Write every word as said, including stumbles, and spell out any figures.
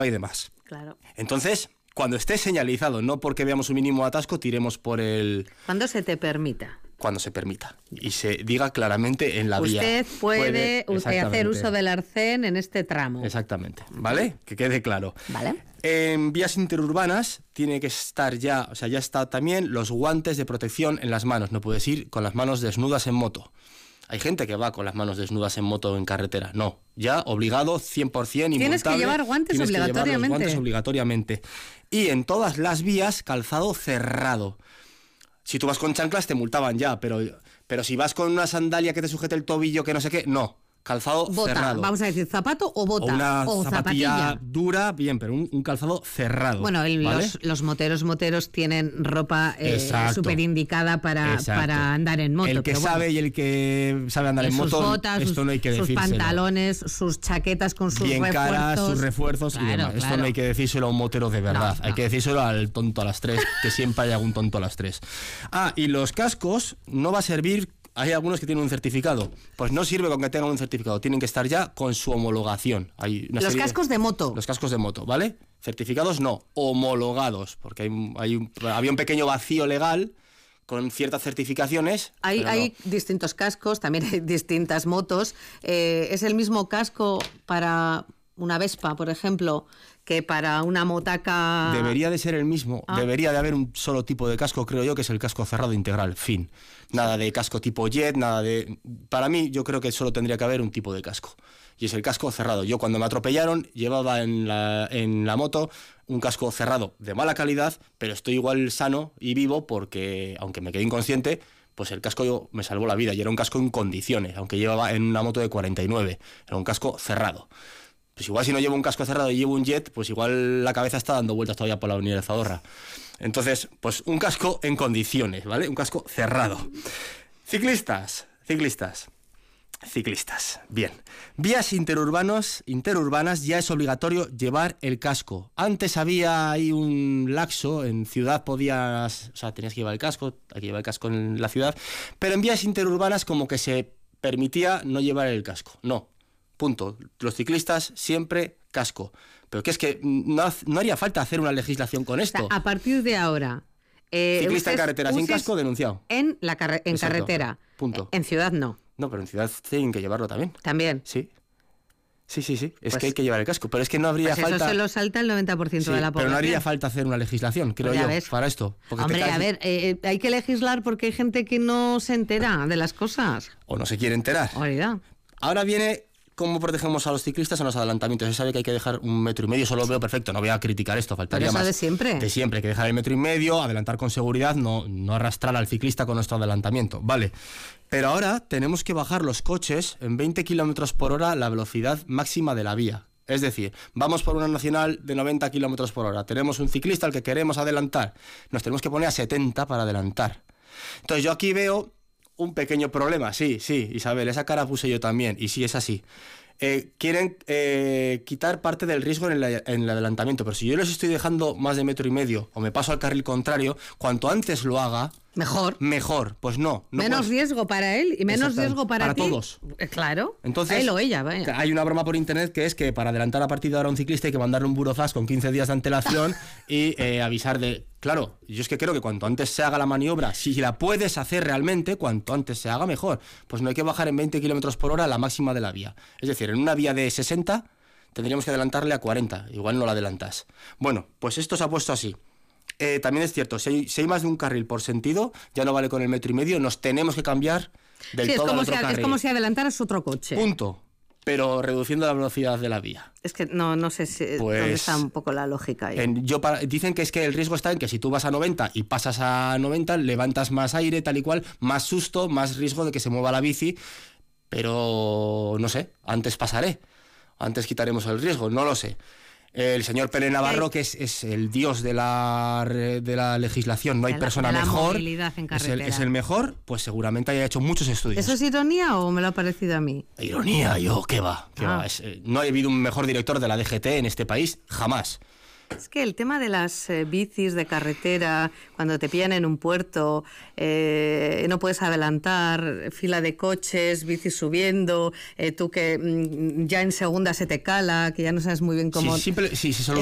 y demás. Claro. Entonces, cuando esté señalizado, no porque veamos un mínimo atasco, tiremos por el... Cuando se te permita. Cuando se permita y se diga claramente en la vía. Usted puede, puede hacer uso del arcén en este tramo. Exactamente, ¿vale? Que quede claro. Vale. En vías interurbanas tiene que estar ya, o sea, ya está también los guantes de protección en las manos. No puedes ir con las manos desnudas en moto. Hay gente que va con las manos desnudas en moto o en carretera. No, ya obligado cien por ciento inmutable. Tienes que llevar guantes Tienes obligatoriamente. Que llevar los guantes obligatoriamente. Y en todas las vías, calzado cerrado. Si tú vas con chanclas te multaban ya, pero, pero si vas con una sandalia que te sujete el tobillo, que no sé qué, no. Calzado bota, cerrado. Vamos a decir zapato o bota. O una o zapatilla zapatilla dura, bien, pero un, un calzado cerrado. Bueno, el, ¿vale? los, los moteros moteros tienen ropa eh, súper indicada para, para andar en moto. El que pero sabe bueno, y el que sabe andar en moto, botas, esto sus, no hay que sus decírselo. Sus pantalones, sus chaquetas con sus bien refuerzos. caras, sus refuerzos claro, y demás. claro. Esto no hay que decírselo a un motero de verdad. No, hay no. que decírselo al tonto a las tres, que siempre hay algún tonto a las tres. Ah, y los cascos no va a servir. Hay algunos que tienen un certificado. Pues no sirve con que tengan un certificado. Tienen que estar ya con su homologación. Hay una los serie cascos de, de moto. Los cascos de moto, ¿vale? Certificados no, homologados. Porque hay, hay un, había un pequeño vacío legal con ciertas certificaciones. Hay, hay no. distintos cascos, también hay distintas motos. Eh, ¿Es el mismo casco para una Vespa, por ejemplo, que para una motaca? Debería de ser el mismo. Ah. Debería de haber un solo tipo de casco, creo yo, que es el casco cerrado integral. Fin. Nada de casco tipo jet, nada de... Para mí, yo creo que solo tendría que haber un tipo de casco. Y es el casco cerrado. Yo cuando me atropellaron, llevaba en la, en la moto un casco cerrado de mala calidad, pero estoy igual sano y vivo porque, aunque me quedé inconsciente, pues el casco yo, me salvó la vida. Y era un casco en condiciones, aunque llevaba en una moto de cuarenta y nueve. Era un casco cerrado. Pues igual si no llevo un casco cerrado y llevo un jet, pues igual la cabeza está dando vueltas todavía por la avenida de Zadorra. Entonces, pues un casco en condiciones, ¿vale? Un casco cerrado. Ciclistas, ciclistas, ciclistas. Bien. Vías interurbanos, interurbanas ya es obligatorio llevar el casco. Antes había ahí un laxo, en ciudad podías, o sea, tenías que llevar el casco, hay que llevar el casco en la ciudad, pero en vías interurbanas como que se permitía no llevar el casco. No. Punto. Los ciclistas siempre casco. Pero que es que no, no haría falta hacer una legislación con esto. O sea, a partir de ahora... Eh, Ciclista en carretera sin casco, denunciado. En, la carre en carretera. Punto. En ciudad no. No, pero en ciudad tienen que llevarlo también. ¿También? Sí. Sí, sí, sí. Es pues, que hay que llevar el casco. Pero es que no habría pues falta... Eso se lo salta el noventa por ciento sí, de la población. Pero no haría falta hacer una legislación, creo pues yo, ves. para esto. Hombre, caes... a ver, eh, hay que legislar porque hay gente que no se entera de las cosas. O no se quiere enterar. Oiga. Ahora viene... ¿Cómo protegemos a los ciclistas en los adelantamientos? Se sabe que hay que dejar un metro y medio, eso lo veo perfecto, no voy a criticar esto, faltaría Pero eso más. de siempre. De siempre, hay que dejar el metro y medio, adelantar con seguridad, no, no arrastrar al ciclista con nuestro adelantamiento, vale. Pero ahora tenemos que bajar los coches en veinte kilómetros por hora la velocidad máxima de la vía. Es decir, vamos por una nacional de noventa kilómetros por hora, tenemos un ciclista al que queremos adelantar, nos tenemos que poner a setenta para adelantar. Entonces yo aquí veo... un pequeño problema, sí, sí, Isabel, esa cara puse yo también, y sí, es así. Eh, quieren eh, quitar parte del riesgo en el, en el adelantamiento, pero si yo les estoy dejando más de metro y medio, o me paso al carril contrario, cuanto antes lo haga... Mejor. Mejor, pues no. no menos puedes... riesgo para él y menos riesgo para, para ti. Para todos. Claro. Entonces, él o ella, vaya. Hay una broma por internet que es que para adelantar a partir de ahora a un ciclista hay que mandarle un burofax con quince días de antelación y eh, avisar de... Claro, yo es que creo que cuanto antes se haga la maniobra, si la puedes hacer realmente, cuanto antes se haga mejor. Pues no hay que bajar en veinte kilómetros por hora la máxima de la vía. Es decir, en una vía de sesenta tendríamos que adelantarle a cuarenta, igual no la adelantas. Bueno, pues esto se ha puesto así. Eh, también es cierto, si hay, si hay más de un carril por sentido, ya no vale con el metro y medio, nos tenemos que cambiar del sí, todo es como al otro si, carril. Es como si adelantaras otro coche. Punto. Pero reduciendo la velocidad de la vía. Es que no, no sé si, pues, dónde está un poco la lógica ahí. En, yo para, dicen que es que el riesgo está en que si tú vas a noventa y pasas a noventa, levantas más aire, tal y cual, más susto, más riesgo de que se mueva la bici, pero no sé, antes pasaré, antes quitaremos el riesgo, no lo sé. El señor Pérez Navarro, que es, es el dios de la, de la legislación, no hay de la, persona de la mejor, movilidad en es el, es el mejor, pues seguramente haya hecho muchos estudios. ¿Eso es ironía o me lo ha parecido a mí? Ironía, yo, ¿qué va? ¿Qué ah. va? Es, eh, no ha habido un mejor director de la D G T en este país, jamás. Es que el tema de las eh, bicis de carretera, cuando te pillan en un puerto, eh, no puedes adelantar, fila de coches, bicis subiendo, eh, tú que mm, ya en segunda se te cala, que ya no sabes muy bien cómo... Sí, simple, sí, sí, solo